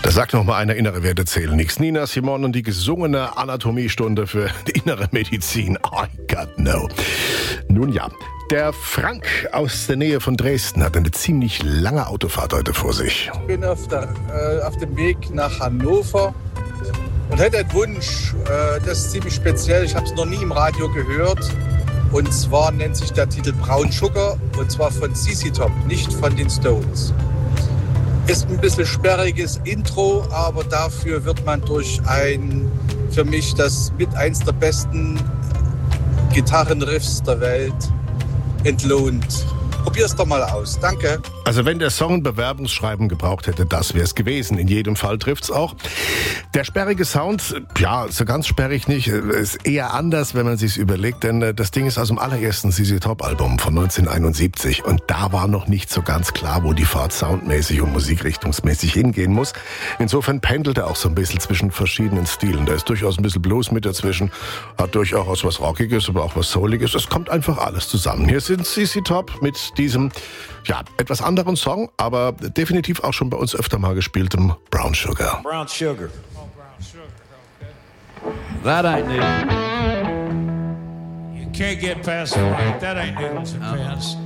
Da sagt noch mal einer, innere Werte zählen nichts. Nina Simone und die gesungene Anatomiestunde für die innere Medizin. I got no. Nun ja, der Frank aus der Nähe von Dresden hat eine ziemlich lange Autofahrt heute vor sich. Ich bin auf dem Weg nach Hannover und hätte einen Wunsch, das ist ziemlich speziell, ich habe es noch nie im Radio gehört. Und zwar nennt sich der Titel Brown Sugar und zwar von ZZ Top, nicht von den Stones. Ist ein bisschen sperriges Intro, aber dafür wird man durch für mich eins der besten Gitarrenriffs der Welt entlohnt. Probier's doch mal aus. Danke. Also wenn der Song ein Bewerbungsschreiben gebraucht hätte, das wäre es gewesen. In jedem Fall trifft's auch. Der sperrige Sound, ja, so ganz sperrig nicht, ist eher anders, wenn man sich's überlegt, denn das Ding ist aus dem allerersten ZZ Top Album von 1971 und da war noch nicht so ganz klar, wo die Fahrt soundmäßig und musikrichtungsmäßig hingehen muss. Insofern pendelt er auch so ein bisschen zwischen verschiedenen Stilen. Da ist durchaus ein bisschen Blues mit dazwischen, hat durchaus was Rockiges, aber auch was Souliges. Es kommt einfach alles zusammen. Hier sind ZZ Top mit diesem, ja, etwas anderen Song, aber definitiv auch schon bei uns öfter mal gespieltem Brown Sugar. Brown Sugar. Oh, brown sugar. Okay. That ain't new. You can't get past the right. That ain't needles and pants.